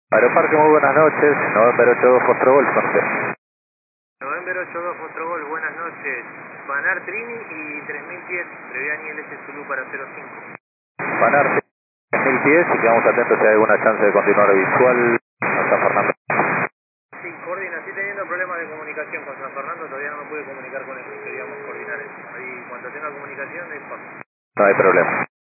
Aeroparque, muy buenas noches. November 82 Foxtrot Golf, con usted. November 82 Foxtrot Golf, buenas noches. Panar Trini y 3000 pies, Previani LS Zulu para 05. Panar 1000 pies y quedamos atentos si hay alguna chance de continuar visual a San Fernando. Sí, coordina, estoy teniendo problemas de comunicación con San Fernando, todavía no me pude comunicar con él, queríamos coordinar eso. Ahí cuando tenga comunicación, es fácil. No hay problema.